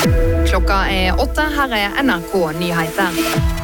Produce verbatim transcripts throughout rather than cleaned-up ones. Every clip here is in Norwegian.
Klokka er åtte, her er N R K Nyheter.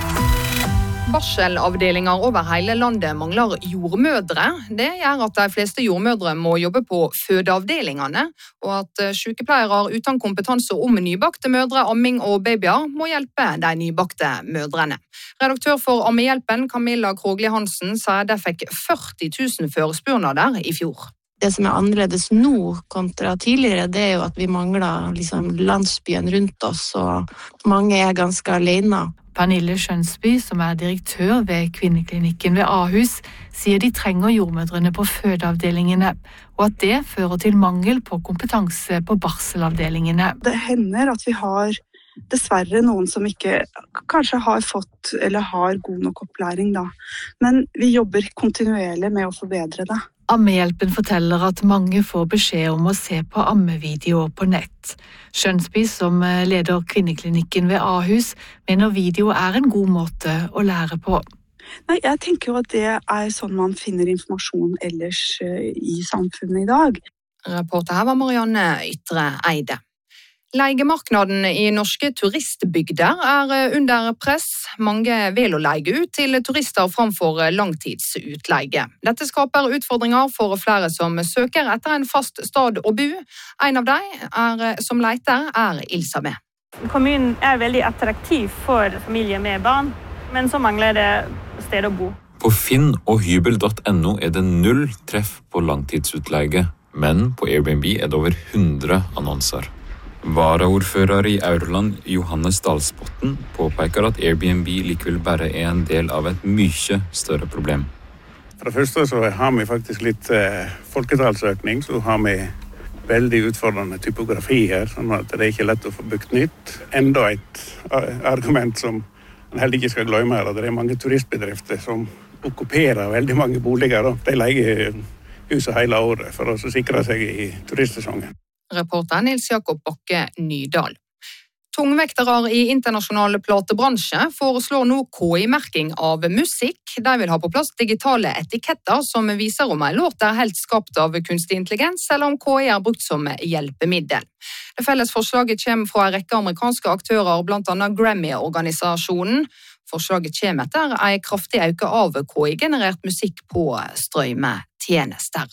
Barselavdelinger over hele landet mangler jordmødre. Det gjør at de fleste jordmødre må jobbe på fødeavdelingene, og at sykepleiere uten kompetanse om nybakte mødre, amming og babyer må hjelpe de nybakte mødrene. Redaktør for Ammehjelpen, Camilla Krogli Hansen, sier de fikk førti tusen førespurnader i fjor. Det som er annerledes nå kontra tidligere, det er jo at vi mangler liksom landsbyen rundt oss, og mange er ganske alene. Pernille Skjønsby, som er direktør ved kvinneklinikken ved Ahus, sier de trenger jordmødrene på fødeavdelingene, og at det fører til mangel på kompetanse på barselavdelingene. Det hender at vi har dessverre noen som ikke kanskje har fått eller har god nok opplæring da. Men vi jobber kontinuerlig med å forbedre det. Ammehjelpen forteller at mange får beskjed om å se på ammevideoer på nett. Skjønsby, som leder kvinneklinikken ved Ahus, mener video er en god måte å lære på. Nei, jeg tenker jo at det er sånn man finner informasjon ellers i samfunnet i dag. Reporter her var Marianne Ytre Eide. Leigemarknaden i norske turistbygder er under press. Mange vil å leie ut til turister framfor langtidsutleie. Dette skaper utfordringer for flere som søker etter en fast stad å bo. En av dem er, som leter er Elisabeth. Kommunen er veldig attraktiv for familier med barn, men så mangler det sted å bo. På finn og hybel punktum no er det null treff på langtidsutleie, men på Airbnb er det over hundre annonser. Varaordfører i Aurland, Johannes Dalsbotten, påpeker at Airbnb likevel bare er en del av et mye større problem. For det første så har vi faktisk litt eh, folketallsøkning, så har vi veldig utfordrende typografi her, sånn at det er ikke lett å få bygd nytt. Enda et argument som man heller ikke skal glemme her, at det er mange turistbedrifter som okkuperer veldig mange boliger. De leier huset hele året for å sikre seg i turistsesongen. Reporter Nils Jakob Bakke Nydal. Tungvektere i internasjonale platebransje foreslår nå K I-merking av musikk. De vil ha på plass digitale etiketter som viser om en låt er helt skapt av kunstig intelligens, eller om K I er brukt som hjelpemiddel. Det felles forslaget kommer fra en rekke amerikanske aktører, blant annet Grammy-organisasjonen. Forslaget kommer etter en kraftig økning av K I-generert musikk på strømmetjenester.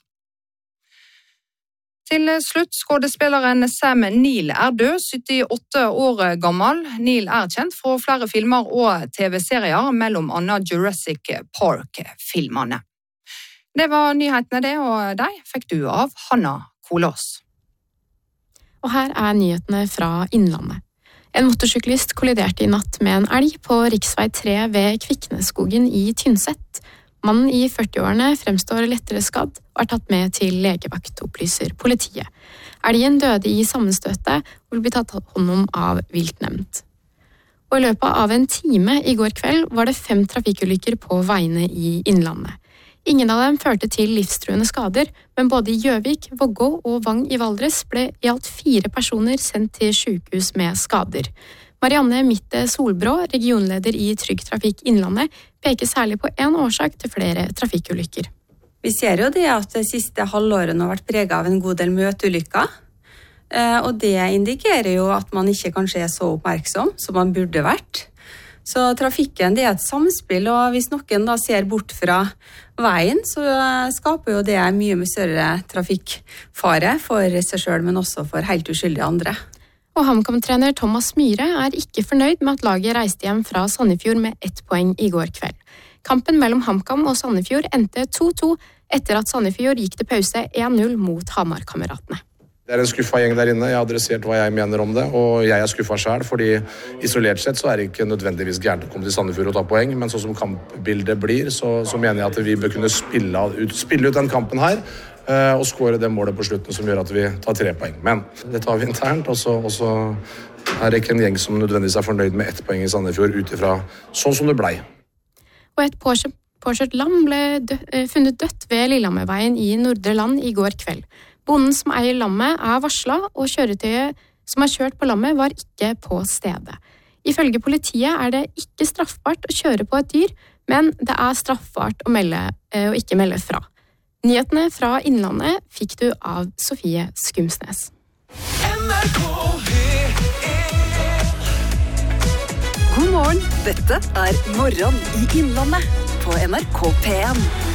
Til slutt, skådespilleren Sam Neill er død, syttiåtte år gammel. Neill er kjent fra flere filmer og T V-serier, mellom annet Jurassic Park-filmene. Det var nyhetene det, og de fikk du av Hanna Kolås. Og her er nyhetene fra Innlandet. En motorsyklist kolliderte i natt med en elg på riksvei tre ved Kvikneskogen i Tynset. Mannen i førtiårene fremstår lettere skadd og er tatt med til legevakt, opplyser politiet. Elgen døde i sammenstøtet og vil bli tatt hånd om av viltnemnd. Og i løpet av en time i går kveld var det fem trafikkulykker på veiene i Innlandet. Ingen av dem førte til livstruende skader, men både i Gjøvik, Vågå og Vang i Valdres ble i alt fire personer sendt til sykehus med skader. Marianne Mitte Solbrå, regionleder i Trygg Trafikk Innlandet, peker særlig på en årsak til flere trafikkulykker. Vi ser jo det at det siste halvåret har vært preget av en god del møteulykker, og det indikerer jo at man ikke kanskje er så oppmerksom som man burde vært. Så trafikken det er et samspill, og hvis noen da ser bort fra veien, så skaper jo det mye med større trafikkfare for seg selv, men også for helt uskyldige andre. Og HamKam-trener Thomas Myhre er ikke fornøyd med at laget reiste hjem fra Sandefjord med ett poeng i går kveld. Kampen mellom HamKam og Sandefjord endte to to etter at Sandefjord gikk til pause én null mot Hamar-kameratene. Det er en skuffa gjeng der inne. Jeg har adressert hva jeg mener om det, og jeg er skuffa selv, fordi isolert sett så er det ikke nødvendigvis gærent å komme til Sandefjord og ta poeng, men sånn som kampbildet blir, så, så mener jeg at vi bør kunne spille ut, spille ut den kampen her, og skåre det målet på slutten som gjør at vi tar tre poeng. Men det tar vi internt, og så, og så er det ikke en gjeng som nødvendigvis er fornøyd med ett poeng i Sandefjord utifra sånn som det blei. Og et påkjørt, påkjørt lam ble dø, funnet dødt ved Lillehammerveien i Nordre Land i går kveld. Bonden som eier lammet er varslet, og kjøretøyet som har kjørt på lammet var ikke på stedet. Ifølge politiet er det ikke straffbart å kjøre på et dyr, men det er straffbart å melde og ikke melde fra. Nyhetene fra Innlandet fikk du av Sofie Skumsnes. N R K Dette er Morgen i Innlandet på N R K P en.